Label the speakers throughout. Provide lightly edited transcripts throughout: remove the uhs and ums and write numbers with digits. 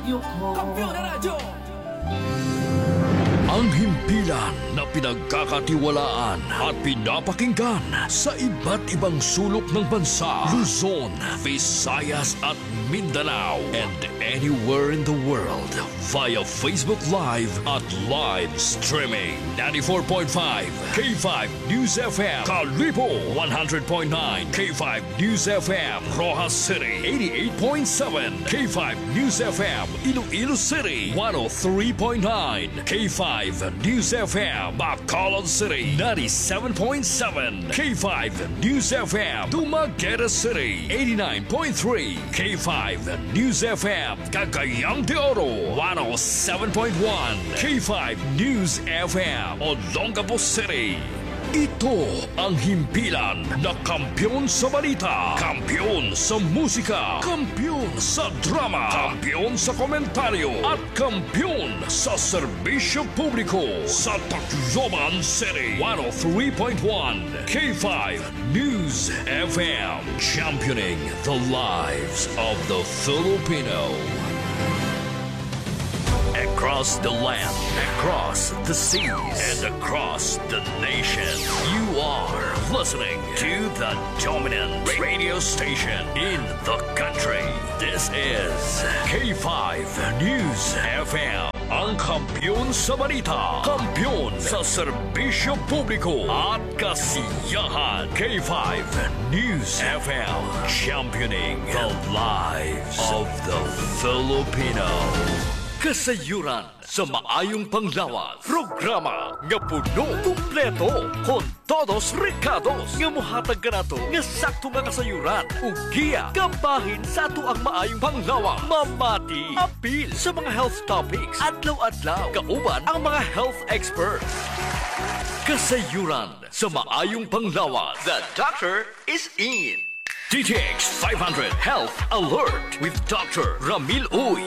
Speaker 1: Kampiyon na radyo!
Speaker 2: Ang himpilan na pinagkakatiwalaan at pinapakinggan sa iba't ibang sulok ng bansa, Luzon, Visayas at Mindanao, and anywhere in the world via Facebook Live at live streaming. 94.5 K5 News FM Kalibo, 100.9 K5 News FM Rojas City, 88.7 K5 News FM Iloilo City, 103.9 K5 News FM Bacolod City, 97.7 K5 News FM Dumaguete City, 89.3 K5 News FM Cagayang de Oro, 107.1 K5 News FM Olongapo City. Ito ang himpilan na kampiyon sa balita, kampiyon sa musika, kampiyon sa drama, kampiyon sa komentaryo, at kampiyon sa serbisyo publiko sa Tacloban City. 103.1 K5 News FM, championing the lives of the Filipino. Across the land, across the seas, and across the nation, you are listening to the dominant radio station in the country. This is K5 News FM. Ang kampiyon sa balita, kampiyon sa serbisyo publiko at kasiyahan. K5 News FM, championing the lives of the Filipino. Kasayuran sa maayong panglawas. Programa nga puno, kumpleto, con todos recados. Nga muhatag ka na to, nga sakto nga kasayuran. Ugiya, kabahin sa ato ang maayong panglawas. Mamati, apil sa mga health topics. Adlaw-adlaw, kauban ang mga health experts. Kasayuran sa maayong panglawas. The doctor is in. DTX 500 Health Alert with Dr. Ramil Uy.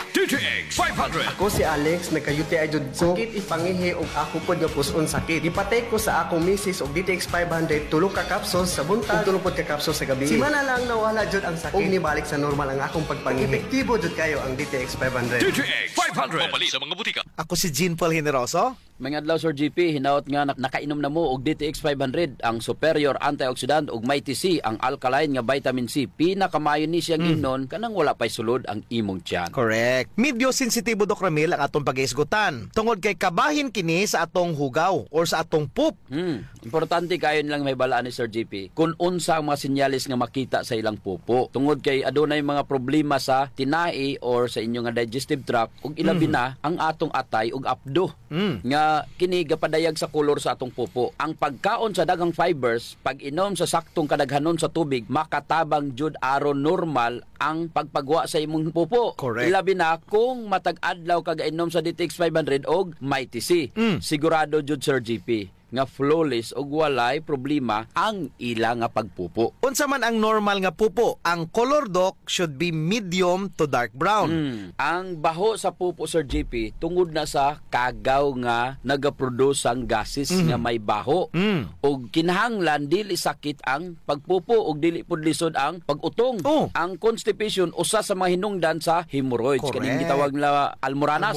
Speaker 2: DTX 500.
Speaker 3: Ako si Alex, nagka-UTI jud ko. Sakit ipangihi og ako pod nga puson sakit. Gipatay ko sa akong misis og DTX 500 tulong ka kapsos sa buntag ug tulong pod ka kapsos sa gabi. Simana lang nawala jud ang sakit. Og nibalik sa normal ang akong pagpangihi. Epektibo jud kayo ang DTX 500.
Speaker 2: DTX 500. Pabali sa mga butika.
Speaker 4: Ako si Jean Paul Generoso.
Speaker 5: Mga adlaw Sir GP, hinaot nga nakainom na mo og DTX 500, ang superior antioxidant ug may TC, ang alkaline nga vitamin C. Pinakamayo ni siyang imnon kanang wala pay sulod ang imong tiyan.
Speaker 4: Correct. Medyo sensitibo Dok Ramil ang atong pag-iisgutan. Tungod kay kabahin kini sa atong hugaw or sa atong poop.
Speaker 5: Importante kayo nilang may balaan ni Sir GP kung unsa ang mga sinyalis nga makita sa ilang pupo. Tungod kay adunay mga problema sa tinai or sa inyong nga digestive tract ug ilabi na ang atong atay ug apdo. Nga kini gapadayag sa kolor sa atong pupo. Ang pagkaon sa daghang fibers, pag-inom sa saktong kadaghanon sa tubig, makatabang jud aron normal ang pagpagwa sa imong pupo.
Speaker 4: Correct.
Speaker 5: Ilabi na kung matag-adlaw kagainom sa DTX 500 og may TC. Sigurado jud Sir GP nga flawless og walay problema ang ila nga pagpupo.
Speaker 4: Unsa man ang normal nga pupo, ang color Dok should be medium to dark brown.
Speaker 5: Ang baho sa pupo Sir GP tungod na sa kagaw nga nagaproduce ang gases nga may baho. Og kinahanglan dili sakit ang pagpupo og dili pud lisod ang pag-utong. Ang constipation usa sa mga hinungdan sa hemorrhoids.
Speaker 4: Correct.
Speaker 5: Kaning gitawag na almoranas.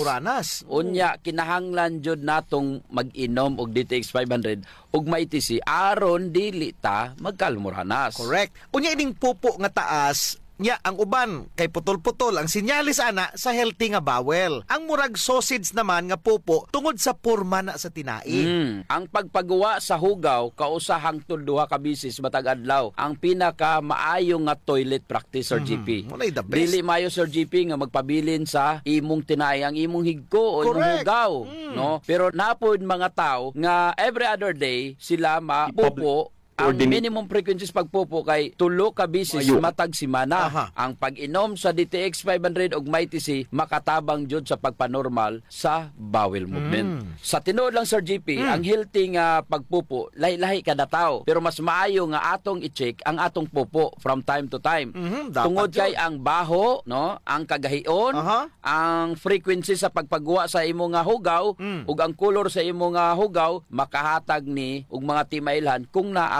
Speaker 5: Unya kinahanglan jud natong mag-inom og DTX 500 ug may TC aron dili ta magkalmuranas.
Speaker 4: Correct. Unya ining pupo nga taas, nya ang uban kay putol-putol ang sinyalis ana sa healthy nga bowel. Ang murag sausage naman nga pupo tungod sa porma na sa tinai.
Speaker 5: Ang pagpagawa sa hugaw kausahang duha ka bisis matag adlaw ang pinaka maayo nga toilet practice Sir GP.
Speaker 4: Walay the best.
Speaker 5: Dili maayo Sir GP nga magpabilin sa imong tinai ang imong higko o imong hugaw, no? Pero napod mga tao nga every other day sila mapupo. Ang minimum frequencies pagpupo kay tulo ka bisis matag simana. Ang pag-inom sa DTX 500 ug may TC makatabang jud sa pagpanormal sa bowel movement. Sa tinuod lang Sir GP, ang healthy nga pagpupo lahi-lahi kada tawo, pero mas maayo nga atong i-check ang atong pupo from time to time. Tungod kay ang baho, no, ang kagahion, ang frequency sa pagpagawa sa imong nga hugaw ug ang color sa imong nga hugaw makahatag ni og mga timailhan kung naa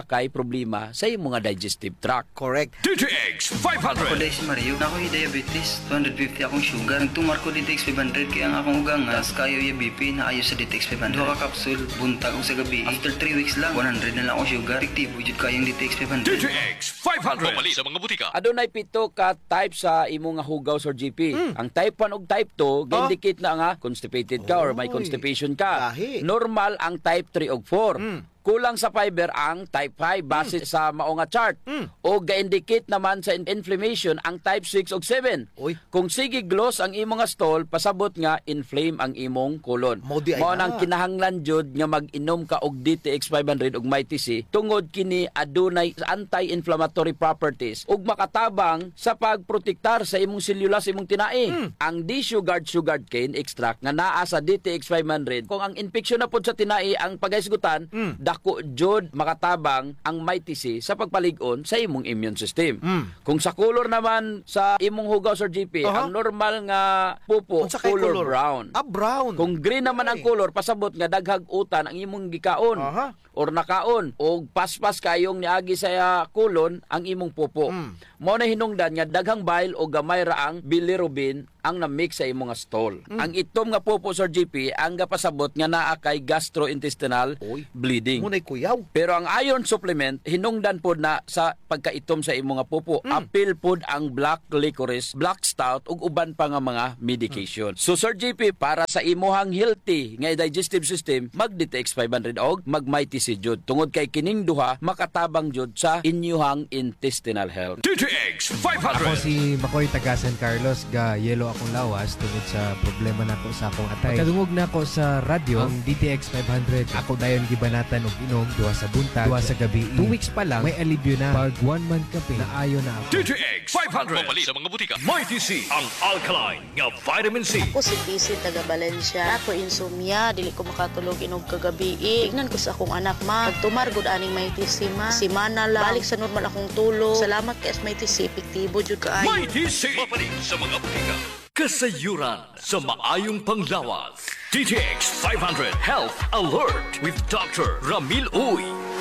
Speaker 5: kay problema sa imong nga digestive tract.
Speaker 4: Correct.
Speaker 2: DTX
Speaker 1: Ako
Speaker 2: 500.
Speaker 1: dahil si Mario, na ako diabetes, 250 akong sugar. Nagtumar ko DTX 500 kaya ang akong ugangas, kayo yung BP na ayos sa DTX 500. Duha ka kapsul, buntag o sa gabi. After 3 weeks lang, 100 na lang akong sugar. Efektibo jud kayong DTX 500.
Speaker 2: DTX 500. Pamali sa mga butika.
Speaker 5: Adunay pito ka type sa imong nga hugaw Sir GP. Ang type 1 ug type 2 ga-indicate na nga constipated ka or may
Speaker 4: Oy.
Speaker 5: constipation ka.
Speaker 4: Lahi.
Speaker 5: Normal ang type 3 ug 4. Kulang sa fiber ang type 5 base sa mao nga chart. O ga-indicate naman sa inflammation ang type 6 ug 7.
Speaker 4: Oy.
Speaker 5: Kung sige gloss ang imong nga stool, pasabot nga inflame ang imong colon.
Speaker 4: Mao di ay
Speaker 5: Mao
Speaker 4: na.
Speaker 5: nang kinahanglan jud nga mag-inom ka og DTX 500 ug MyTC tungod kini adunay anti-inflammatory properties ug makatabang sa pagprotektar sa imong selula sa imong tinai. Ang sugared cane extract nga naa sa DTX 500 kung ang infeksyon na pod sa tinai ang pagahisgutan, dako jud makatabang ang MyTC sa pagpalig-on sa imong immune system. Kung sa color naman sa imong hugaw Sir GP,
Speaker 4: Aha.
Speaker 5: ang normal nga pupo
Speaker 4: Unsa kay
Speaker 5: color brown.
Speaker 4: Brown.
Speaker 5: Kung green naman ang color, pasabot nga daghag utan ang imong gikaon
Speaker 4: Aha.
Speaker 5: or nakaon o paspas kayong niagi sa kulon ang imong pupo. Mao na hinungdan nga daghang bile o gamay ra ang bilirubin ang na-mix sa imong nga stool. Ang itom nga pupo Sir GP ang gapasabot nga naa kay gastrointestinal
Speaker 4: Oy.
Speaker 5: bleeding.
Speaker 4: Munay kuyaw.
Speaker 5: Pero ang iron supplement hinungdan pod na sa pagkaitom sa imong nga pupo. Apil pod ang black licorice, black stout ug uban pa nga mga medication. So Sir GP, para sa imuhang healthy nga digestive system, mag DTX 500 og mag MyTC jud. Tungod kay kining duha makatabang jud sa inyuhang intestinal health.
Speaker 2: DTX
Speaker 6: Ako
Speaker 2: 500.
Speaker 6: si Makoy taga San Carlos, ga yelo akong lawas tungod sa problema nako sa akong atay. Pagkadungog nako sa radyo, ang DTX 500, ako dayon gibanatan og inom duha sa buntag, duha sa gabi. 2 weeks pa lang, may alibyo na. Pag 1 month kape, naayo na ako.
Speaker 2: DTX 500. Pamali sa mga butika. MyTC, ang alkaline nga vitamin C.
Speaker 7: Ako si PC taga Valencia. Ako insomnia, dili ko makatulog inog kagabi. Tignan ko sa akong anak, ma. Pagtumar gud aning may TC, ma. Simana lang. Balik sa normal akong tulog. Salamat kay may TC, epektibo jud kaayo.
Speaker 2: MyTC. Pamali sa mga butika. Kasayuran sa maayong panglawas. DTX 500 Health Alert with Dr. Ramil Uy.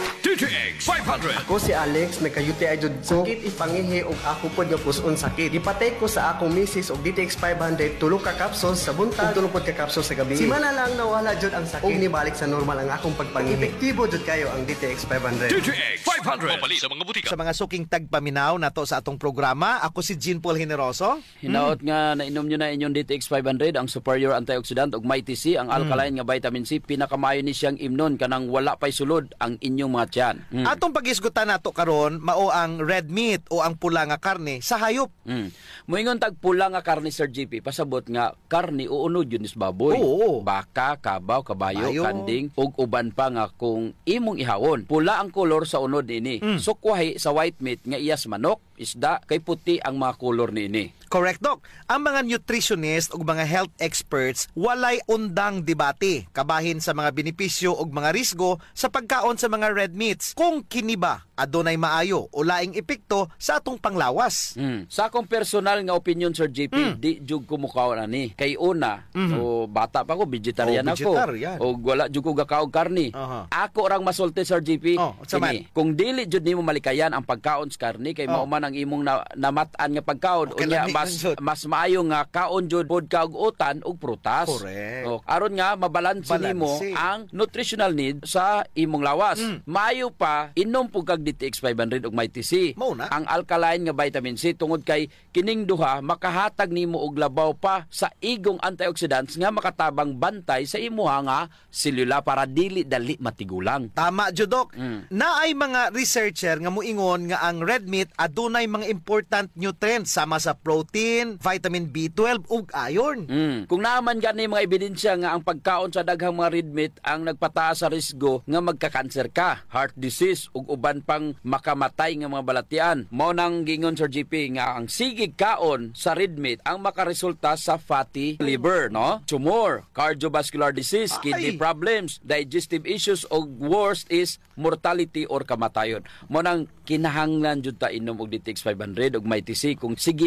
Speaker 2: DTX 500.
Speaker 3: Ako si Alex, nagkayuti ay jud sakit ipangihi og ako pod nga puson sakit. Gipatay ko sa akong misis og DTX 500 tulo ka capsules sa buntag ug tulo pod ka capsules sa gabi. Simana lang nawala jud ang sakit ug nibalik sa normal ang akong pagpangihi. Epektibo jud kayo ang DTX 500.
Speaker 2: DTX 500. Pamali sa mga butika.
Speaker 4: Sa mga suking tagpaminaw nato sa atong programa, ako si Jean Paul Generoso.
Speaker 5: Hinaot nga nainom nyo na inyong DTX 500 ang superior antioxidant ug MyTC ang alkaline nga vitamin C pinakamayo ni siyang imnon kanang wala pay sulod ang inyong mga tiyan.
Speaker 4: Atong pag-isgutan nato karon mao ang red meat o ang pula nga karne sa hayop.
Speaker 5: Moingon tag pula nga karne Sir GP, pasabot nga karne uunod yun is baboy.
Speaker 4: Oo.
Speaker 5: Baka, kabaw, kabayo,
Speaker 4: Kabayo.
Speaker 5: kanding ug uban pa nga kung imong ihawon. Pula ang kolor sa unod ini. Sukwahi sa white meat nga iyas manok, isda kay puti ang mga kolor niini.
Speaker 4: Correct, Doc. Ang mga nutritionist ug mga health experts walay undang debate kabahin sa mga benepisyo ug mga risgo sa pagkaon sa mga red meats. Kung kini ba adunay maayo o laing epekto sa atong panglawas.
Speaker 5: Sa akong personal nga opinion Sir JP, di jud ko mukaon ani. Kay una, o bata pa ko, vegetarian
Speaker 4: Oh,
Speaker 5: ako.
Speaker 4: vegetarian.
Speaker 5: O wala jud ko gakaog karni.
Speaker 4: Aha.
Speaker 5: Ako rang masulti Sir JP.
Speaker 4: Oh, sa man?
Speaker 5: kini. Kung dili jud nimo malikayan ang pagkaon sa karni kay mauman ang imong namatan nga pagkaon,
Speaker 4: Okay,
Speaker 5: unya
Speaker 4: lami
Speaker 5: mas
Speaker 4: jud.
Speaker 5: mas maayo nga kaon jud pod ka og utan ug prutas.
Speaker 4: Correct.
Speaker 5: O, aron nga mabalanse nimo
Speaker 4: Balanse.
Speaker 5: ang nutritional need sa imong lawas. Maayo pa inom pug kag DTX 500 ug MyTC.
Speaker 4: Mao na.
Speaker 5: Ang alkaline nga vitamin C tungod kay kining duha makahatag nimo og labaw pa sa igong antioxidants nga makatabang bantay sa imuha nga selula para dili dali matigulang.
Speaker 4: Tama jud, Doc. Naay mga researcher nga muingon nga ang red meat adunay mga important nutrients sama sa protein, vitamin B12 ug iron.
Speaker 5: Kung naaman gani mga ebidensya nga ang pagkaon sa daghang mga red meat ang nagpataas sa risgo nga magka-cancer ka, heart disease ug uban pang makamatay nga mga balatian. Mao nang gingon Sir GP nga ang sigig kaon sa red meat ang makaresulta sa fatty liver, no? Tumor, cardiovascular disease, kidney
Speaker 4: Ay.
Speaker 5: problems, digestive issues ug worst is mortality or kamatayon. Mao nang kinahanglan jud ta inom og DTX 500 ug MyTC kung sige man gyud kag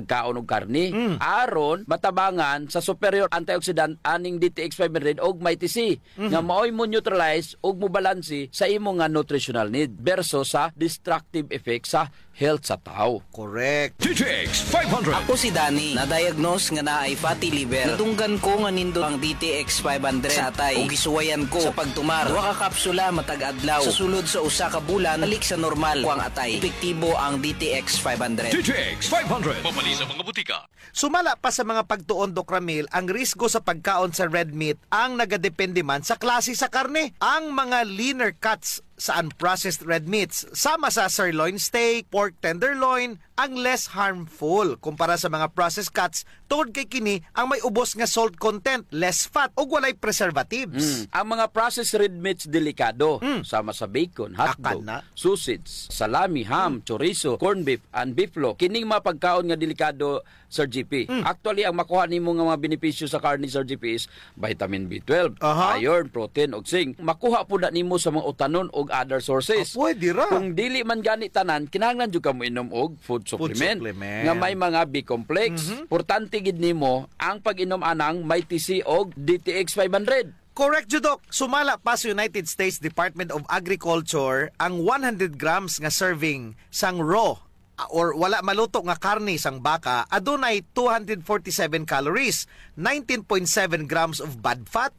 Speaker 5: pagkaon og karni aron matabangan sa superior antioxidant aning DTX 500 og mighty C nga maoy mo neutralize og mo balansi sa imo nga nutritional need versus sa destructive effect sa health sa tao.
Speaker 4: Correct.
Speaker 2: DTX 500.
Speaker 8: Ako si Danny, na-diagnose nga na ay fatty liver. Natunggan ko nga nindo ang DTX 500 sa atay ug gisuwayan ko sa pagtumar. Duha ka kapsula matag adlaw. Sa sulod sa usa ka bulan, balik sa normal ko ang atay. Epektibo ang DTX 500.
Speaker 2: DTX 500. Mabali sa mga butika.
Speaker 4: Sumala pa sa mga pagtuon, Doc Ramil, ang risgo sa pagkaon sa red meat ang nagadepende man sa klase sa karne. Ang mga leaner cuts sa unprocessed red meats, sama sa sirloin steak, pork tenderloin, ang less harmful kumpara sa mga processed cuts tungod kay kini ang may ubos nga salt content, less fat ug walay preservatives.
Speaker 5: Ang mga processed red meats delikado, sama sa bacon, hotdog,
Speaker 4: Akan na.
Speaker 5: sausage, salami, ham, chorizo, corned beef, and beeflo. Kining mga pagkaon nga delikado, Sir GP. Actually, ang makuha nimo nga mga benepisyo sa karne, Sir GP, is vitamin B12,
Speaker 4: Aha.
Speaker 5: iron, protein, ug zinc. Makuha po na nimo sa mga utanon ug other sources.
Speaker 4: Pwede ra.
Speaker 5: Kung dili man gani tanan, kinahanglan jud ka mo inom og food supplement,
Speaker 4: supplement.
Speaker 5: nga may mga B-complex. Importante gid nimo ang pag-inom anang may TC og DTX 500.
Speaker 4: Correct, Judok. Sumala pa sa United States Department of Agriculture ang 100 grams nga serving sang raw or wala maluto nga karne sang baka adunay 247 calories, 19.7 grams of bad fat,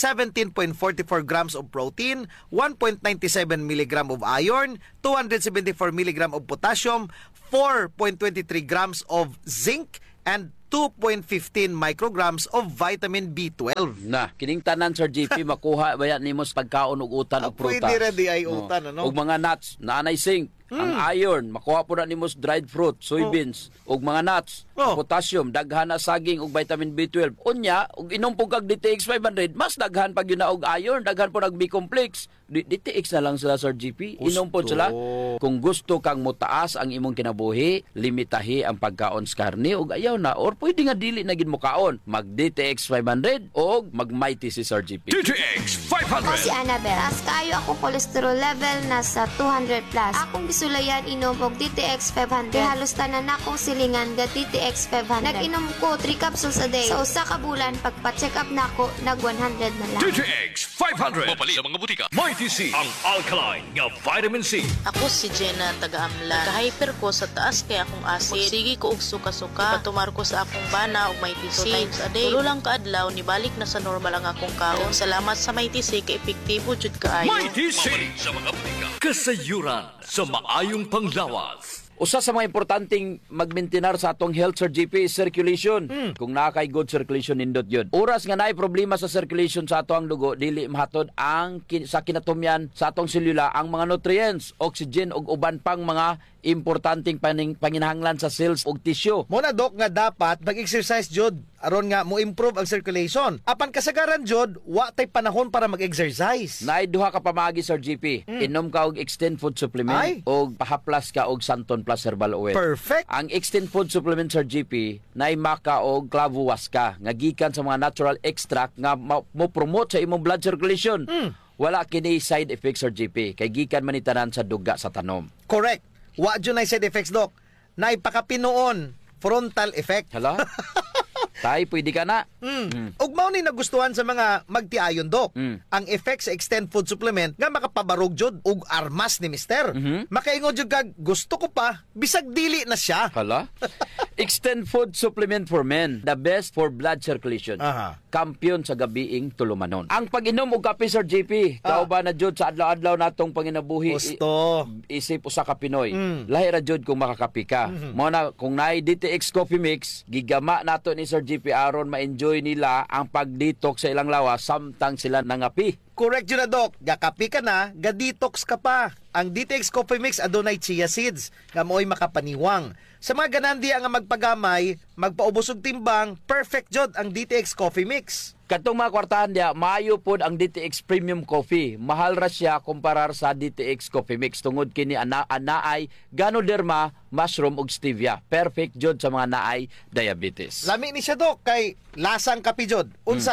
Speaker 4: 17.44 grams of protein, 1.97 milligram of iron, 274 milligram of potassium, 4.23 grams of zinc, and 2.15 micrograms of vitamin B12.
Speaker 5: Na, kining tanan, Sir GP, makuha ba yan nimo sa pagkaon og utan og prutas.
Speaker 4: Pwede rin di ay utan, ano?
Speaker 5: Og mga nuts, naanay zinc, ang iron, makuha po na nimo sa dried fruit, soybeans, og mga nuts, potassium, daghan na saging og vitamin B12. Unya, og inom po kag DTX 500, mas daghan pag yun na og iron, daghan po nag B-complex. DTX na lang sila, Sir GP. Inom po sila. Kung gusto kang mutaas ang imong kinabuhi, limitahi ang pagkaon sa karne og ayaw na, or pwede nga dili na gid mo kaon. Mag DTX 500 o mag mighty si Sir GP.
Speaker 2: DTX
Speaker 9: Ako si
Speaker 2: 500.
Speaker 9: Annabel. Taas kayo ako cholesterol level nasa 200 plus. Akong bisulayan inom og DTX 500. Halos tanan akong silingan ga DTX 500. Nag-inom ko 3 capsules a day. Sa usa ka bulan pagpa-check up nako nag 100 na lang.
Speaker 2: DTX 500. Mabali sa mga butika. Mighty C. Ang alkaline nga vitamin C.
Speaker 7: Ako si Jenna, taga-amla. Ka-hyper ko sa taas kay akong acid. Sige ko og suka-suka. Patumar ko sa akong bana og may TC. 2 times a day. Tulo lang kaadlaw, nibalik na sa normal ang akong kaon. Salamat sa may TC, kay epektibo jud kaayo.
Speaker 2: Mighty C. Mabali sa mga butika. Kasayuran sa maayong panglawas.
Speaker 5: Usa sa mga importanteng magmaintenar sa atong health, Sir GP, is circulation. Kung nakay good circulation, nindot yun. Oras nga naay problema sa circulation sa atong dugo, dili mahatod ang sa kinatumyan sa atong selula ang mga nutrients, oxygen ug uban pang mga importanteng panginahanglan sa cells ug tissue.
Speaker 4: Muna, Dok, nga dapat mag-exercise, Jod, aron nga mo improve ang circulation. Apan kasagaran, Jod, wa tay panahon para mag-exercise.
Speaker 5: Naay duha ka pamagi, Sir GP. Inom ka og Extend Food Supplement o pahaplas ka og Santon Plus Herbal Oil.
Speaker 4: Perfect.
Speaker 5: Ang Extend Food Supplement, Sir GP, naay maka og clavo waska nga gikan sa mga natural extract nga mo promote sa imong blood circulation. Wala kini side effects, Sir GP, kay gikan man itanan sa duga sa tanom.
Speaker 4: Correct. Wa dyan na side effects, Dok. Naipakapinoon, frontal effect.
Speaker 5: Hala? Tay, pwede ka na.
Speaker 4: Ug mao ni nagustuhan sa mga magtiayon, Dok. Ang effect sa Extend Food Supplement nga makapabarog jud ug armas ni Mister. Makaingon jud kag gusto ko pa, bisag dili na siya.
Speaker 5: Hala? Extend Food Supplement for Men, the best for blood circulation.
Speaker 4: Aha.
Speaker 5: Kampiyon sa gabiing tulumanon. Ang pag-inom og kape, Sir JP, kauban na jud sa adlaw-adlaw natong panginabuhi.
Speaker 4: Gusto.
Speaker 5: Isip usa ka Pinoy. Lahi ra jud kung makakapi ka. Mo na kung naay DTX Coffee Mix, gigama nato ni Sir JP aron ma-enjoy nila ang pag-detox sa ilang lawas samtang sila nangapi.
Speaker 4: Correct yun na, Dok. Gakapi ka na, ga-detox ka pa. Ang DTX Coffee Mix adunay chia seeds nga mo'y makapaniwang. Sa mga ganandiya nga magpagamay, magpaubos og timbang, perfect jod ang DTX Coffee Mix.
Speaker 5: Katong mga kwartahan dia, maayo pod ang DTX Premium Coffee. Mahal ra siya kumparar sa DTX Coffee Mix tungod kini anaay Ganoderma, mushroom ug stevia. Perfect jod sa mga naay diabetes.
Speaker 4: Lami ni siya, Dok, kay lasang kapi jod. Unsa?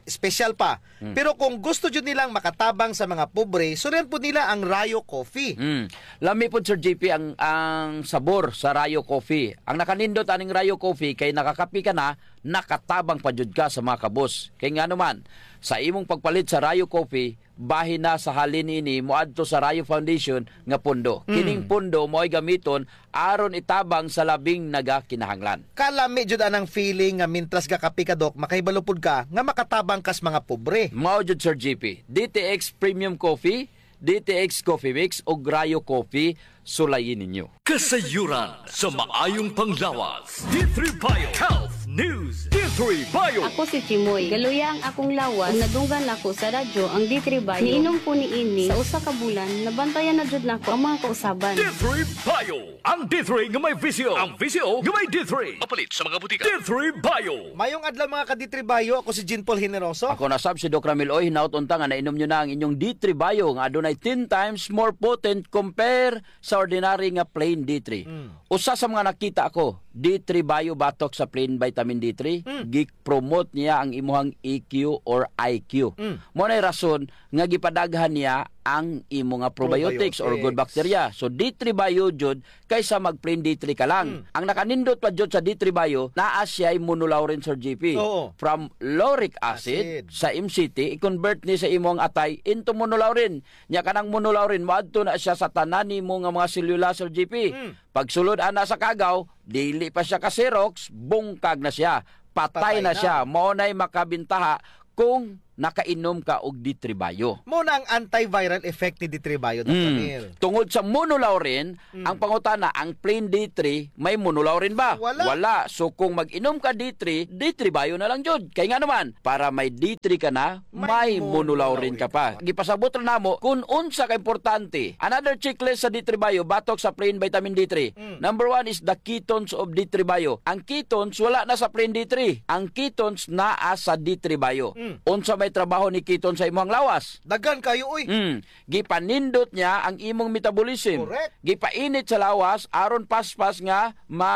Speaker 4: special pa. Pero kung gusto jud nilang makatabang sa mga pobre, surian po nila ang Rayo Coffee.
Speaker 5: Lami po Sir JP ang sabor sa Rayo Coffee. Ang nakanindot aning Rayo Coffee kay nakakapi ka na, nakatabang pa jud ka sa mga kabos. Kay nga naman, sa imong pagpalit sa Rayo Coffee, bahin na sa halin ini moadto sa Rayo Foundation nga pundo. Kining pundo mo'y gamiton aron itabang sa labing nagakinahanglan.
Speaker 4: Kalami jud anang feeling nga mintras ka kapi ka dok, makaibalupod ka nga makatabang kas mga pobre.
Speaker 5: Mao jud Sir JP, DTX Premium Coffee, DTX Coffee Mix o Rayo Coffee, sulayin ninyo.
Speaker 2: Kasayuran sa maayong panglawas. D3 Bio Health News. D3 Bio.
Speaker 10: Ako si Chimoy. Galuya ang akong lawas. Kung nadunggan ako sa radyo ang D3 Bio. Niinom ko ni ini sa usa ka bulan. Nabantayan na jud nako ang mga kausaban.
Speaker 2: D3 Bio. Ang D3 nga may visyo. Ang visyo nga may D3. Mapalit sa mga butika. D3 Bio.
Speaker 4: Mayong adlaw mga kaditribayo, ako si Jean Paul Generoso.
Speaker 5: Ako na sab si Doc Ramil Oy, hinaut unta nga nainom nyo na ang inyong D3 Bio nga adunay 10 times more potent compare sa ordinary nga plain D3. Usa sa mga nakita ako, D3 Bio batok sa plain vitamin D3, gi-promote niya ang imuhang EQ or IQ. Mo nay rason nga gipadaghan niya ang imo nga probiotics or good bacteria. So D3 Bio jud kaysa mag plain D3 ka lang. Ang nakanindot pa jud sa D3 Bio, naa siya monolaurin Sir GP.
Speaker 4: Oo.
Speaker 5: From lauric acid sa MCT, i-convert ni sa imong atay into monolaurin. Nya kanang monolaurin moadto na siya sa tanan nimo nga mga selula Sir GP. Pagsulod ana sa kagaw, dili pa siya ka Xerox, bungkag na siya. Patay na siya. Mao nay makabintaha kung nakainom ka og D3 Bio.
Speaker 4: Mo na ang antiviral effect ni D3 Bio, Dr. Ramil.
Speaker 5: Tungod sa monolaurin, ang pangutana, ang plain D3, may monolaurin ba?
Speaker 4: Wala.
Speaker 5: So kung mag-inom ka D3, D3 Bio na lang jud. Kaya nga naman, para may D3 ka na, may monolaurin ka pa. Gipasabot na namo kung unsa ka importante. Another checklist sa D3 Bio, batok sa plain vitamin D3. Number 1 is the ketones of D3 Bio. Ang ketones, wala na sa plain D3. Ang ketones naa sa D3 Bio. Unsa may trabaho ni keton sa imong lawas.
Speaker 4: Dagan kayo, uy.
Speaker 5: Gipanindot niya ang imong metabolism.
Speaker 4: Correct.
Speaker 5: Gipainit sa lawas aron paspas nga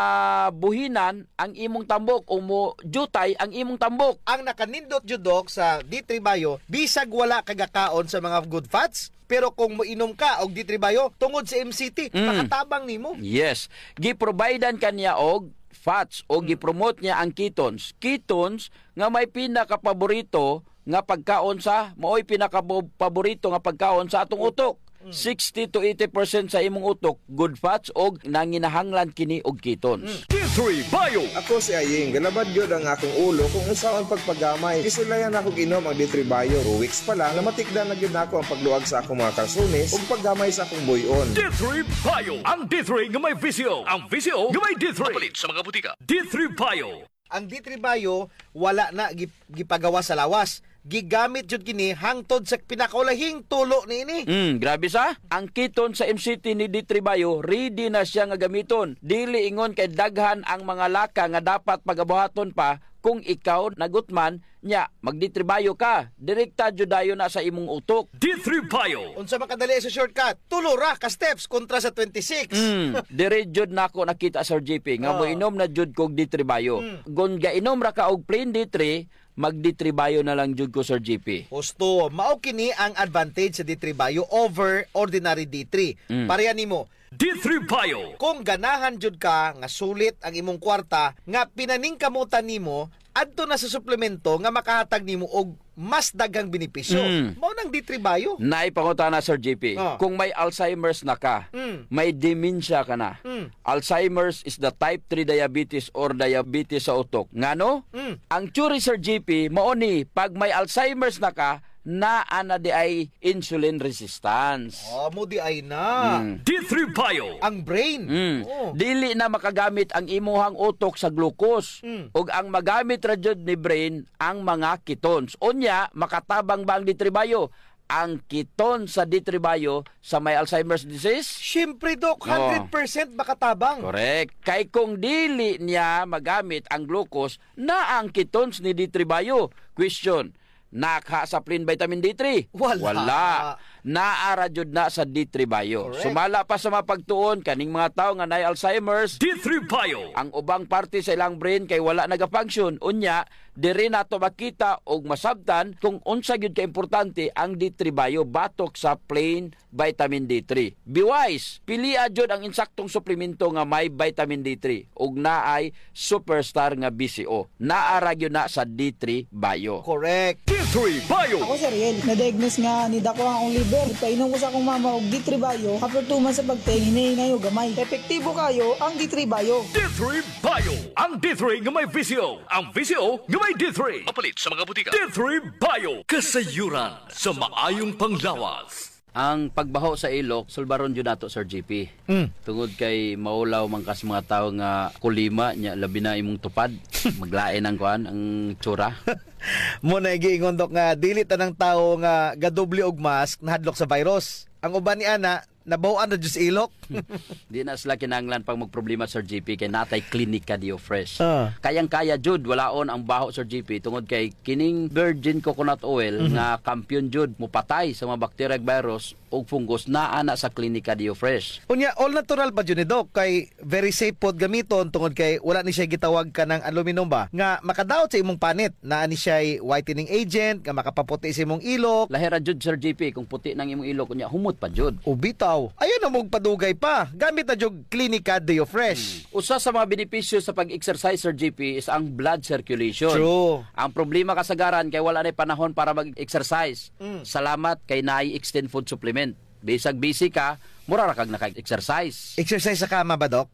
Speaker 5: mabuhinan ang imong tambok o mo jutay ang imong tambok.
Speaker 4: Ang nakanindot judok sa D3 Bio, bisag wala kagakaon sa mga good fats, pero kung moinom ka og D3 Bio, tungod sa MCT, makatabang nimo.
Speaker 5: Yes. Giprovidean kaniya og fats o gipromote niya ang ketones. Ketones nga may pinakapaborito nga pagkaon sa maoy pinakapaborito nga pagkaon sa atong utok. 60 to 80% sa imong utok good fats og nanginahanglan kini og ketones.
Speaker 2: D3 Bio.
Speaker 11: Ako si Aying, galabad yun ang akong ulo kung unsaon pagpagamay. Isulayan ako inom ang D3 Bio. 2 weeks pa lang, namatikdan na yun ako ang pagluag sa akong mga kalsunis ug paggamay sa akong buyon.
Speaker 2: D3 Bio. Ang D3 nga may visyo. Ang visyo nga may D3. Mapalit sa mga butika. D3 Bio.
Speaker 4: Ang D3 Bio, wala na gipagawa sa lawas. Gigamit jud kini hangtod sa pinakaulahing tulo niini.
Speaker 5: Grabe sa. Ang keton sa MCT ni D3 Bio, ready na siya nga gamiton. Dili ingon kay daghan ang mga laka nga dapat pagabuhaton pa kung ikaw nagutman nya mag D3 Bio ka. Direkta jud dayon na sa imong utok.
Speaker 2: D3 Bio.
Speaker 4: Unsa makadali sa shortcut? Tulo ra ka steps kontra sa 26.
Speaker 5: Dire jud nako nakita Sir JP nga moinom na jud kog D3 Bio. Gon gainom ra ka og plain D3, mag D3 Bio na lang jud ko Sir JP.
Speaker 4: Husto, mao kini ang advantage sa D3 Bio over ordinary D3. Pareha nimo.
Speaker 2: D3 Bio.
Speaker 4: Kung ganahan jud ka nga sulit ang imong kwarta nga pinaningkamutan nimo adto na sa suplemento nga makahatag nimo og mas daghang benepisyo. Mao nang D3 Bio.
Speaker 5: Naipangutana Sir JP, kung may Alzheimer's na ka, may dementia ka na. Alzheimer's is the type 3 diabetes or diabetes sa utok. Ngano? Ang theory Sir JP, mao ni pag may Alzheimer's na ka, ana di ay insulin resistance.
Speaker 4: Mo di ay na.
Speaker 2: D3 Bio.
Speaker 4: Ang brain.
Speaker 5: Dili na makagamit ang imuhang utok sa glucose. Ug ang magamit ra jud ni brain ang mga ketones. Unya makatabang ba ang D3 Bio? Ang keton sa D3 Bio sa may Alzheimer's disease?
Speaker 4: Siyempre, Dok, 100% makatabang.
Speaker 5: Correct. Kay kung dili niya magamit ang glucose na ang ketones ni D3 Bio. Question, nakha sa plain vitamin D3?
Speaker 4: Wala.
Speaker 5: naara jud na sa D3 Bio. Sumala pa sa mga pagtuon kaning mga tawo nga naay Alzheimer's,
Speaker 2: D3 Bio.
Speaker 5: ang ubang parte sa ilang brain kay wala nagafunction, unya diri nato makita og masabtan kung unsa gyud ka importante ang D3 Bio batok sa plain vitamin D3. Be wise, pilia jud ang insaktong suplemento nga may vitamin D3 ug naay superstar nga BCO. Naara gyud na sa D3 Bio.
Speaker 4: Correct.
Speaker 2: D3 Bio.
Speaker 12: Ako si Ariel, na-diagnose nga ni dako ang akong liver. Painom ko sa akong mama og D3 Bio. After 2 months sa pagteng, hinahingayo gamay. Epektibo kayo ang D3 Bio.
Speaker 2: D3 Bio. Ang D3 nga may VCO. Ang VCO nga may D3. Mapalit sa mga butika. D3 Bio. Kasayuran sa maayong panglawas.
Speaker 5: Ang pagbaho sa ilok, sulbaron jud nato Sir GP. Tungod kay maulaw man kas mga tawo nga kulima nya labi na imong tupad, maglain ang kuan ang tsura.
Speaker 4: Mo na giingon dok nga dili tanang tawo nga gadoble og mask nahadlok sa virus. Ang uban ni ana nabaw-an na jud sa ilok.
Speaker 5: Di na sila kinahanglan pag magproblema Sir GP kay natay Clinica Dio Fresh. Kayang-kaya jud walaon ang baho Sir GP tungod kay kining virgin coconut oil nga kampiyon jud mupatay sa mga bacteria ug virus ug fungus naa na sa Clinica Dio Fresh.
Speaker 4: Unya all natural pa jud ni dok kay very safe pod gamiton tungod kay wala ni siya gitawag ka ng aluminum ba nga makadaot sa imong panit. Naa ni siya whitening agent nga makapaputi sa imong ilok.
Speaker 5: Lahira jud Sir GP kung puti nang imong ilok unya humot pa jud.
Speaker 4: Ubitaw. Ayun na mong padugay pa. Gamit na jud Clinica Dio Fresh.
Speaker 5: Usa sa mga benepisyo sa pag-exercise Sir GP is ang blood circulation.
Speaker 4: True.
Speaker 5: Ang problema kasagaran kay wala na panahon para mag-exercise. Salamat kay naay extend food supplement. Bisag busy ka, mura ra kag naka-exercise.
Speaker 4: Exercise sa kama ba, Dok?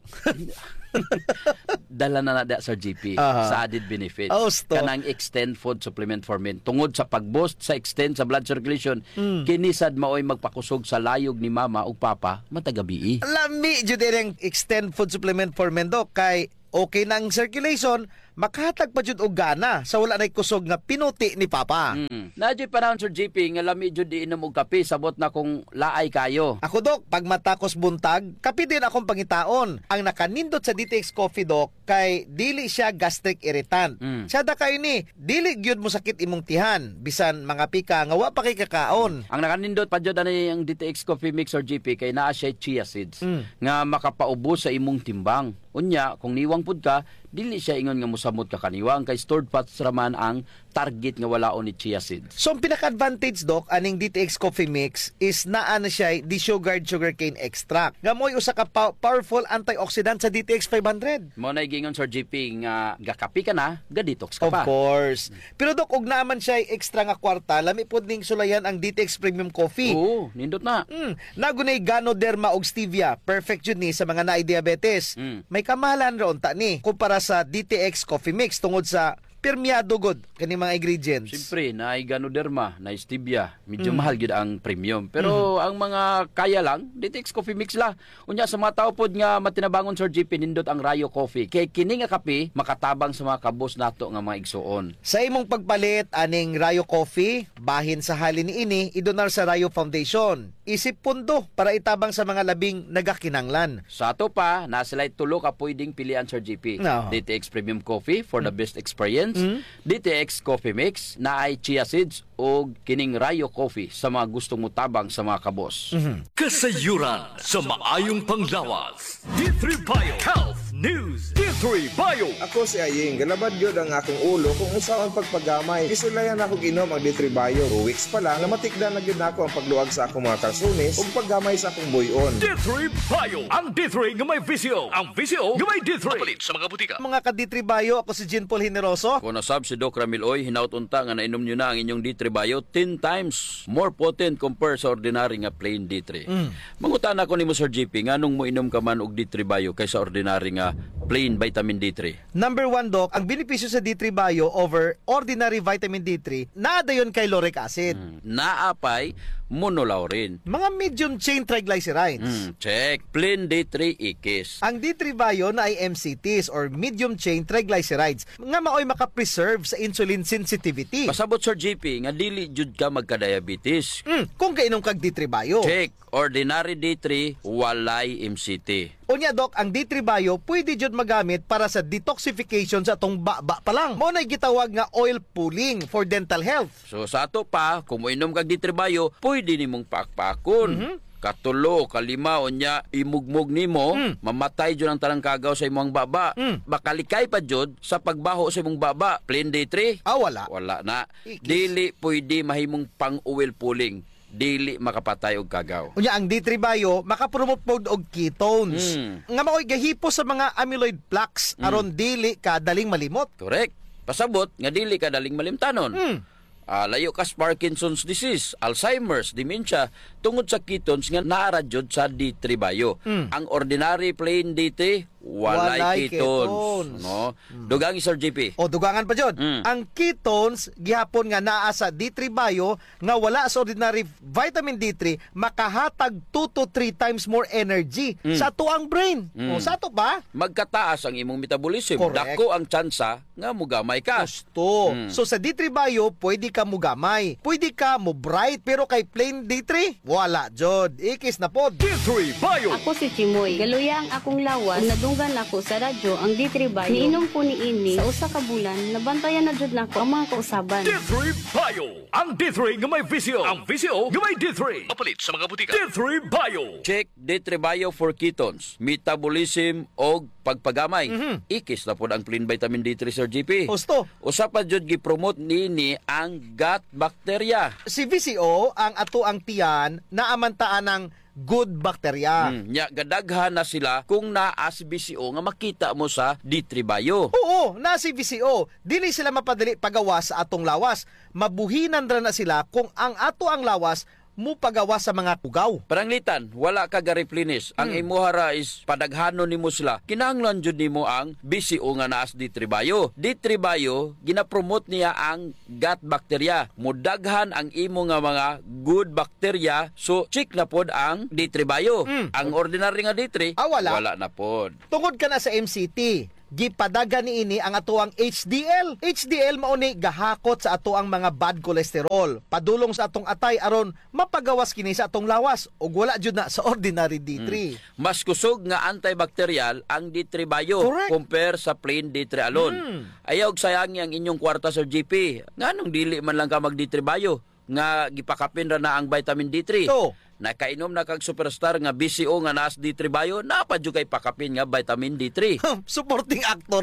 Speaker 5: Dala na da Sir GP sa added benefits. Kanang extend food supplement for men. Tungod sa pag-boost sa extend sa blood circulation, kinisad maoy magpakusog sa layog ni mama ug papa matagabi.
Speaker 4: Lami jud ang extend food supplement for men, Dok, kay okay na ang circulation, makahatag pa jud og gana sa wala nay kusog nga pinuti ni papa.
Speaker 5: Nadyo panahon Sir GP nga lami jud iinom og kape sabot na kung laay kayo.
Speaker 4: Ako Dok, pag matakos buntag, kape din akong pangitaon. Ang nakanindot sa DTX Coffee Dok kay dili siya gastric irritant. Siya da kay ni, dili gyud mo sakit imong tihan bisan mga pika nga wa pa kay kakaon.
Speaker 5: Ang nakanindot pa jud ani ang DTX Coffee Mix Sir GP kay naa siya chia seeds nga makapaubos sa imong timbang. Unya, kung niwang pud ka, dili siya ingon nga musamot ka kaniwang kay stored fats raman ang target nga walaon ni chia seeds.
Speaker 4: So ang pinaka-advantage Dok aning DTX Coffee Mix is naa na siya desugared sugarcane extract. Nga mo'y usa ka powerful antioxidant sa DTX 500.
Speaker 5: Mo na gingon Sir GP nga gakapi ka na, ga-detox ka
Speaker 4: pa. Of course. Pero Dok, og naaman siya extra nga kwarta, lami pod ning sulayan ang DTX Premium Coffee.
Speaker 5: Oo, nindot na.
Speaker 4: Nagunay Ganoderma og stevia, perfect yun ni sa mga naay diabetes. May kamahalan ron ta ni kumpara sa DTX Coffee Mix tungod sa permeado god kani mga ingredients.
Speaker 5: Siyempre, na Ganoderma, na stevia, medyo mahal gyud ang premium. Pero ang mga kaya lang, DTX Coffee Mix la. Unya sa mga tao pod nga matinabangon Sir GP nindot ang Rayo Coffee. Kay kini nga kape makatabang sa mga kabos nato nga mga igsuon.
Speaker 4: Sa imong pagpalit aning Rayo Coffee, bahin sa halin niini idonar sa Rayo Foundation. Isip pundo para itabang sa mga labing nagakinanglan.
Speaker 5: Sa ato pa, na sila tulo ka pwedeng pilian Sir GP. DTX Premium Coffee for the best experience. DTX Coffee Mix na ay chia seeds o kining Rayo Coffee sa mga gustong mutabang sa mga kabos.
Speaker 2: Kasayuran sa maayong panglawas. D3 Bio Health News. D3 Bio.
Speaker 11: Ako si Aying, galabad yun ang akong ulo kung usaon pagpagamay. Isulayan ako ginom ang D3 Bio. 2 weeks pa lang, namatikdan na yun ako ang pagluag sa akong mga kalsunis ug paggamay sa akong buyon.
Speaker 2: D3 Bio. Ang D3 nga may VCO. Ang VCO nga may D3. Mapalit sa mga butika.
Speaker 4: Mga ka-D3 Bio, ako si Jean Paul Generoso.
Speaker 5: Kung nasab si Doc Ramiloy, hinautunta nga nainom nyo na ang inyong D3 Bio 10 times more potent compared sa ordinary nga plain D3. Mangutan ako ni mo Sir GP, nga nung mo inom ka man og D3 Bio kaysa ordinary nga plain vitamin D3.
Speaker 4: Number 1 Doc, ang benepisyo sa D3 Bio over ordinary vitamin D3, naada yun kay lauric acid.
Speaker 5: Naapay monolaurin.
Speaker 4: Mga medium chain triglycerides.
Speaker 5: Check. Plain D3 ikis.
Speaker 4: Ang D3 Bio na ay MCTs or medium chain triglycerides nga maoy makapreserve sa insulin sensitivity.
Speaker 5: Pasabot Sir GP nga dili jud ka magka-diabetes.
Speaker 4: Kung kainom kag D3 Bio.
Speaker 5: Check. Ordinary D3 walay MCT.
Speaker 4: Unya Doc, ang D3 Bio pwede jud magamit para sa detoxification sa atong baba pa lang. Mao nay gitawag nga oil pulling for dental health.
Speaker 5: So sa ato pa, kung moinom kag D3 Bio, pwede nimong pakpakon. Katulo, kalima, unya, imugmog nimo, mamatay dyan ang tanang kagaw sa imong baba. Bakalikay pa dyan sa pagbaho sa imong baba. Plain day 3?
Speaker 4: Wala.
Speaker 5: Wala na. Dili pwede mahimong pang-oil pulling. Dili makapatay og kagaw.
Speaker 4: Unya ang D3 Bio makapromote pod og ketones. Nga mao'y gahipo sa mga amyloid plaques aron dili ka daling malimot.
Speaker 5: Correct. Pasabot nga dili ka daling malimtanon. Layo ka sa Parkinson's disease, Alzheimer's, dementia, tungod sa ketones nga naara jud sa D3 Bio. Ang ordinary plain D3, walay ketones. No? Dugang Sir JP.
Speaker 4: O dugangan pa jud. Ang ketones gihapon nga naa sa D3 Bio nga wala sa ordinary vitamin D3 makahatag 2 to 3 times more energy sa tuang brain. O sa to ba?
Speaker 5: Magkataas ang imong metabolism.
Speaker 4: Correct.
Speaker 5: Dako ang tsansa nga mugamay ka.
Speaker 4: Gusto. So sa D3 Bio, pwede ka mugamay. Pwede ka mo bright pero kay plain D3, wala jud. Ikis na pod.
Speaker 2: D3 Bio.
Speaker 10: Ako si Chimoy. Galuya ang akong lawas. Nadunggan ako sa radyo ang D3 Bio. Niinom ko ni ini sa usa ka bulan. Nabantayan na jud nako ang mga kausaban.
Speaker 2: D3 Bio. Ang D3 nga may visio. Ang visio nga may D3. Mapalit sa mga butika. D3 Bio.
Speaker 5: Check D3 Bio for ketones, metabolism og pagpagamay. Ikis na pod ang plain vitamin D3 Sir GP.
Speaker 4: Gusto.
Speaker 5: Usa pa jud gi-promote nini ang gut bacteria.
Speaker 4: Si VCO ang ato ang tiyan na amantaan ng good bacteria.
Speaker 5: Nya gadaghan na sila kung naa si VCO nga makita mo sa D3 Bio.
Speaker 4: Oo, na si VCO. Dili sila mapadali pagawas sa atong lawas. Mabuhinan ra na sila kung ang ato ang lawas mo pagawa sa mga tugaw.
Speaker 5: Paranglitan, wala ka ga-replenish. Ang imuhara is padaghanon nimo sila. Kinahanglan jud nimo ang BCO nga naas D3 Bio. D3 Bio gina-promote niya ang gut bacteria. Mudaghan ang imo nga mga good bacteria. So check na pod ang D3 Bio. Ang ordinary nga D3 wala na pod.
Speaker 4: Tungod ka na sa MCT, gipadagan ni ini ang atuang HDL. HDL mao ni gahakot sa atuang mga bad cholesterol. Padulong sa atong atay aron mapagawas kini sa atong lawas ug wala jud na sa ordinary D3.
Speaker 5: Mas kusog nga antibacterial ang D3 Bio compare sa plain D3 alone. Ayaw sayangi ang inyong kwarta Sir GP. Nganong dili man lang ka mag D3 Bio nga gipakapin ra na ang vitamin D3. Nakainom na kag superstar nga BCO nga naas D3 Bio, napadyo kay pakapin nga vitamin D3.
Speaker 4: Supporting actor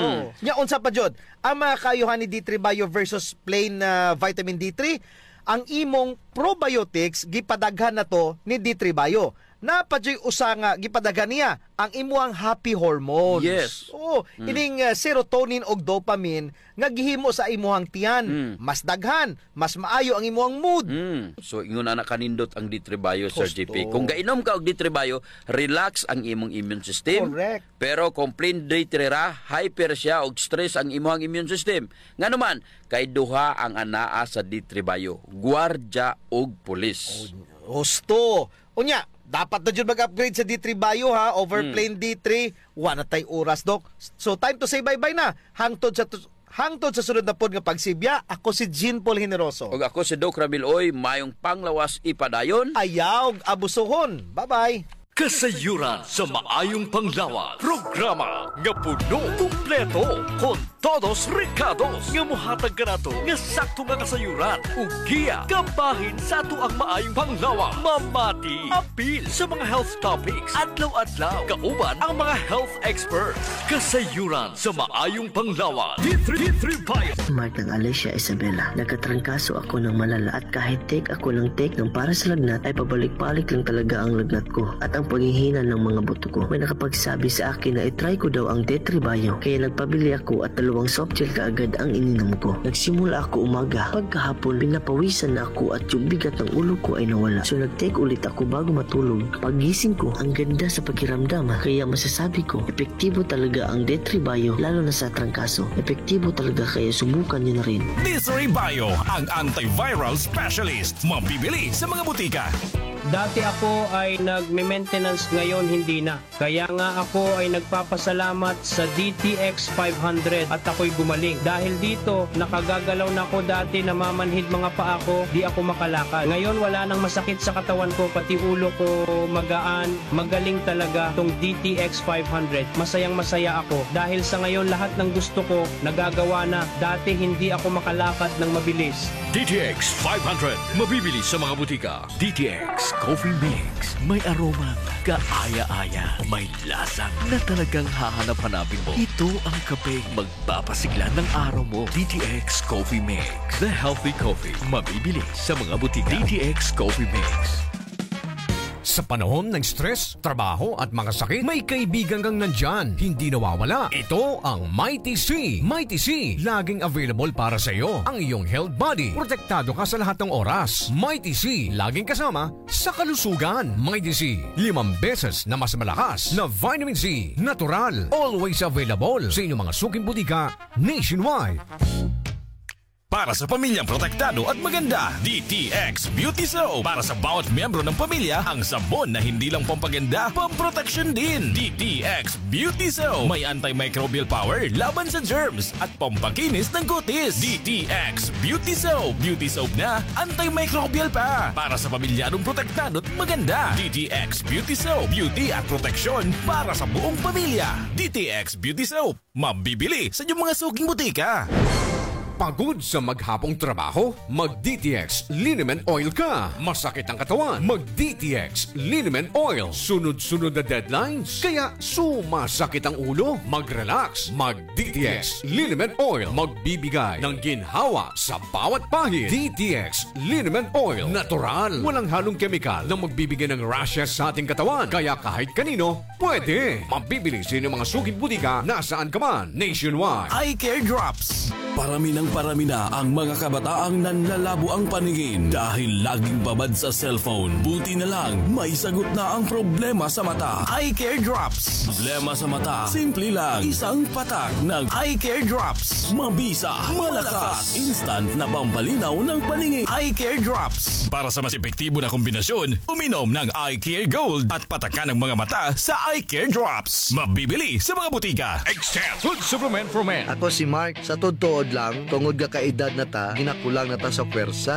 Speaker 4: Nya unsa pa jud ang mga kayuhan ni D3 Bio versus plain vitamin D3? Ang imong probiotics gipadaghan na to ni D3 Bio. Napadyoy usa nga gipadaghan niya ang imuang happy hormones.
Speaker 5: Yes.
Speaker 4: Ining serotonin og dopamine nga gihimo sa imuhang tiyan. Mas daghan, mas maayo ang imuhang mood.
Speaker 5: So ingon na kanindot ang D3 Bio Sir GP. Kung gainom ka og D3 Bio, relax ang imong immune system.
Speaker 4: Correct.
Speaker 5: Pero kung plain D3 ra, hyper siya og stress ang imuhang immune system. Nganuman kay duha ang anaa sa D3 Bio, gwardiya og pulis.
Speaker 4: Gusto. Unya, dapat na dyan mag-upgrade sa D3 Bio over plain D3. Wala tay oras, Dok. So time to say bye-bye na. Hangtod sa sunod na pod nga pagsibya, ako si Jean Paul Generoso.
Speaker 5: Og ako si Doc Ramil Oy, mayong panglawas ipadayon.
Speaker 4: Ayaw abusohon. Bye-bye.
Speaker 2: Kasayuran sa maayong panglawas. Programa nga puno kumpleto kon todos recados nga mohatag kanato nga sakto nga kasayuran ug giya kabahin sa ato ang maayong panglawas. Mamati apil sa mga health topics adlaw-adlaw kauban ang mga health experts. Kasayuran sa maayong panglawas. D3 Bio.
Speaker 13: Mark ng Alicia Isabela. Nagkatrangkaso ako ng malala at kahit take ako ng take ng para sa lagnat ay pabalik-balik lang talaga ang lagnat ko at ang paghihina ng mga buto ko. May nakapagsabi sa akin na itry ko daw ang D3 Bio kaya nagpabili ako at 2 soft gel kaagad ang ininom ko. Nagsimula ako umaga. Pagkahapon pinapawisan na ako at yung bigat ng ulo ko ay nawala. So nag-take ulit ako bago matulog. Pagising ko, ang ganda sa pakiramdam kaya masasabi ko, epektibo talaga ang D3 Bio lalo na sa trangkaso. Epektibo talaga kaya subukan niyo na rin.
Speaker 14: D3 Bio, ang antiviral specialist. Mabibili sa mga butika.
Speaker 15: Dati ako ay nagme-maintain
Speaker 14: maintenance, ngayon hindi na. Kaya nga ako ay nagpapasalamat sa DTX 500 at ako'y gumaling. Dahil dito, nakagagalaw na ako dati, namamanhid mga paa ko, di ako makalakad. Ngayon wala nang masakit sa katawan ko, pati ulo ko magaan, magaling talaga tong DTX 500. Masayang masaya ako dahil sa ngayon lahat ng gusto ko nagagawa na. Dati hindi ako makalakad ng mabilis.
Speaker 2: DTX 500, mabibili sa mga butika. DTX Coffee Mix, may aroma kaaya-aya, may lasa na talagang hahanap-hanapin mo. Ito ang kape magpapasigla ng araw mo. DTX Coffee Mix, the healthy coffee, mabibili sa mga butika. DTX Coffee Mix.
Speaker 15: Sa panahon ng stress, trabaho at mga sakit, may kaibigan kang nandyan, hindi nawawala. Ito ang Mighty C. Mighty C, laging available para sa iyo. Ang iyong health body, protektado ka sa lahat ng oras. Mighty C, laging kasama sa kalusugan. Mighty C, 5 beses na mas malakas na vitamin C, natural, always available sa inyong mga suking butika nationwide.
Speaker 16: Para sa pamilyang protektado at maganda, DTX Beauty Soap. Para sa bawat miyembro ng pamilya, ang sabon na hindi lang pampaganda, pamproteksyon din. DTX Beauty Soap. May antimicrobial power laban sa germs at pampakinis ng kutis. DTX Beauty Soap. Beauty Soap na antimicrobial pa. Para sa pamilyadong protektado at maganda, DTX Beauty Soap. Beauty at proteksyon para sa buong pamilya. DTX Beauty Soap. Mabibili sa inyong mga suking butika.
Speaker 15: Pagod sa maghapong trabaho? Mag-DTX Liniment Oil ka. Masakit ang katawan? Mag-DTX Liniment Oil. Sunod-sunod na deadlines? Kaya sumasakit ang ulo? Mag-relax. Mag-DTX Liniment Oil. Magbibigay ng ginhawa sa bawat pahid. DTX Liniment Oil. Natural. Walang halong kemikal na magbibigay ng rashes sa ating katawan. Kaya kahit kanino, pwede. Mabibili sa inyong mga suking butika nasaan ka man. Nationwide.
Speaker 16: Eye Care Drops. Parami na ang mga kabataang nanlalabo ang paningin dahil laging babad sa cellphone. Buti na lang, may sagot na ang problema sa mata. Eye Care Drops. Problema sa mata, simple lang. Isang patak ng Eye Care Drops. Mabisa, malakas, instant na pampalinaw ng paningin. Eye Care Drops. Para sa mas epektibo na kombinasyon, uminom ng Eye Care Gold at patakan ng mga mata sa Eye Care Drops. Mabibili sa mga butika.
Speaker 2: Extend Food Supplement for Men.
Speaker 17: Ako si Mark, sa totoo lang, tungod ka kaedad na ta, ginakulang na ta sa pwersa.